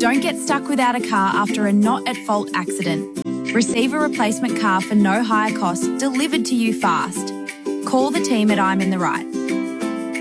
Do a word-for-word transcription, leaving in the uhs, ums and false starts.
Don't get stuck without a car after a not-at-fault accident. Receive a replacement car for no higher cost, delivered to you fast. Call the team at I'm in the Right.